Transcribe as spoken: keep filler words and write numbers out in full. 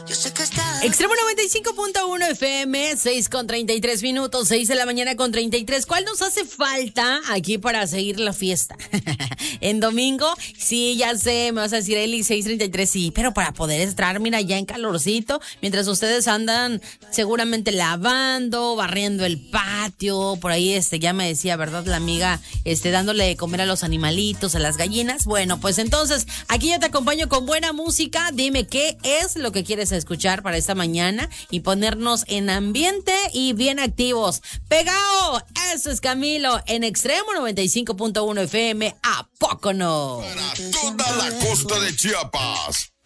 Yo sé que está. Extremo noventa y cinco punto uno F M, seis con treinta y tres minutos, seis de la mañana con treinta y tres. ¿Cuál nos hace falta aquí para seguir la fiesta? En domingo, sí, ya sé, me vas a decir, Eli, seis treinta y tres, sí, pero para poder estar, mira, ya en calorcito, mientras ustedes andan seguramente lavando, barriendo el patio, por ahí, este, ya me decía, ¿verdad? La amiga, este, dándole de comer a los animalitos, a las gallinas. Bueno, pues entonces, aquí yo te acompaño con buena música. Dime qué es lo que quieres escuchar para esta mañana y ponernos en ambiente y bien activos. ¡Pegao! Eso es Camilo en Extremo noventa y cinco punto uno F M. ¿A poco no? Para toda la costa de Chiapas.